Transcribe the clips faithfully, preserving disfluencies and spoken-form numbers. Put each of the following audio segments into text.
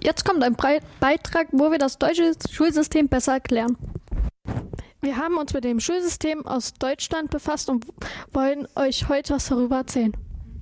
Jetzt kommt ein Brei- Beitrag, wo wir das deutsche Schulsystem besser erklären. Wir haben uns mit dem Schulsystem aus Deutschland befasst und wollen euch heute was darüber erzählen.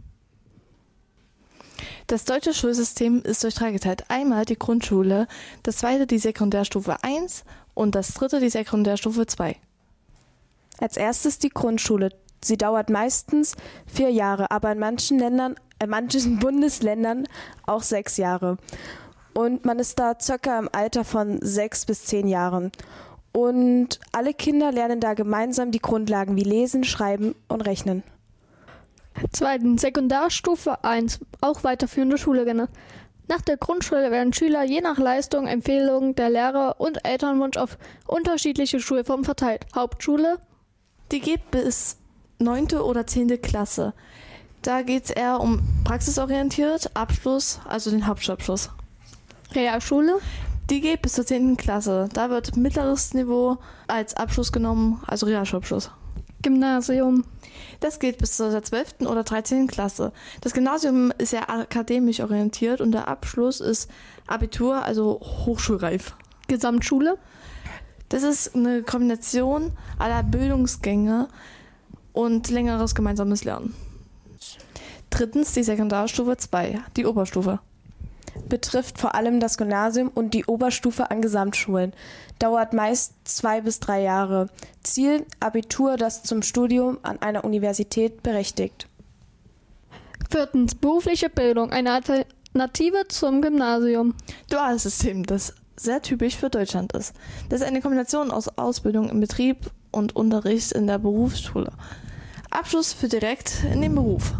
Das deutsche Schulsystem ist durch drei geteilt. Einmal die Grundschule, das zweite die Sekundärstufe eins und das dritte die Sekundärstufe zwei. Als erstes die Grundschule. Sie dauert meistens vier Jahre, aber in manchen Ländern, in manchen Bundesländern auch sechs Jahre. Und man ist da circa im Alter von sechs bis zehn Jahren. Und alle Kinder lernen da gemeinsam die Grundlagen wie Lesen, Schreiben und Rechnen. Zweitens Sekundarstufe eins, auch weiterführende Schule genannt. Nach der Grundschule werden Schüler je nach Leistung, Empfehlungen der Lehrer und Elternwunsch auf unterschiedliche Schulformen verteilt. Hauptschule. Die geht bis neunte oder zehnte Klasse. Da geht es eher um praxisorientiert, Abschluss, also den Hauptschulabschluss. Realschule. Die geht bis zur zehnten Klasse. Da wird mittleres Niveau als Abschluss genommen, also Realschulabschluss. Gymnasium. Das geht bis zur zwölften oder dreizehnten Klasse. Das Gymnasium ist ja akademisch orientiert und der Abschluss ist Abitur, also hochschulreif. Gesamtschule. Das ist eine Kombination aller Bildungsgänge und längeres gemeinsames Lernen. Drittens die Sekundarstufe zwei, die Oberstufe. Betrifft vor allem das Gymnasium und die Oberstufe an Gesamtschulen. Dauert meist zwei bis drei Jahre. Ziel: Abitur, das zum Studium an einer Universität berechtigt. Viertens berufliche Bildung, eine Alternative zum Gymnasium. Duales System, das sehr typisch für Deutschland ist. Das ist eine Kombination aus Ausbildung im Betrieb und Unterricht in der Berufsschule. Abschluss für direkt in den Beruf.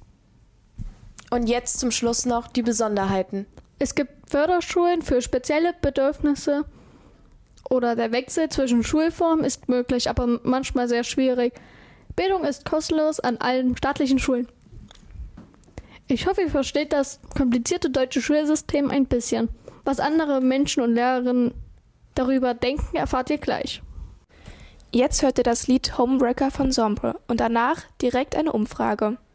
Und jetzt zum Schluss noch die Besonderheiten. Es gibt Förderschulen für spezielle Bedürfnisse oder der Wechsel zwischen Schulformen ist möglich, aber manchmal sehr schwierig. Bildung ist kostenlos an allen staatlichen Schulen. Ich hoffe, ihr versteht das komplizierte deutsche Schulsystem ein bisschen. Was andere Menschen und Lehrerinnen darüber denken, erfahrt ihr gleich. Jetzt hört ihr das Lied Homewrecker von Sombre und danach direkt eine Umfrage.